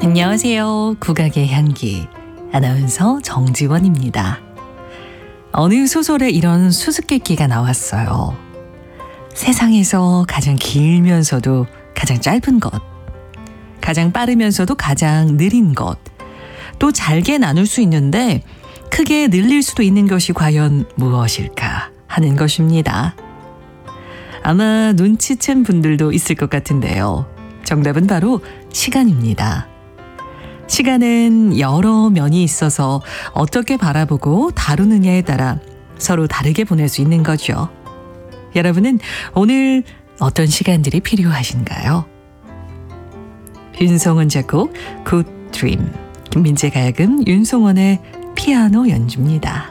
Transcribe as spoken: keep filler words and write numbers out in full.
안녕하세요. 국악의 향기 아나운서 정지원입니다. 어느 소설에 이런 수수께끼가 나왔어요. 세상에서 가장 길면서도 가장 짧은 것, 가장 빠르면서도 가장 느린 것, 또 잘게 나눌 수 있는데 크게 늘릴 수도 있는 것이 과연 무엇일까 하는 것입니다. 아마 눈치챈 분들도 있을 것 같은데요. 정답은 바로 시간입니다. 시간은 여러 면이 있어서 어떻게 바라보고 다루느냐에 따라 서로 다르게 보낼 수 있는 거죠. 여러분은 오늘 어떤 시간들이 필요하신가요? 윤성원 작곡 Good Dream, 김민재 가야금, 윤성원의 피아노 연주입니다.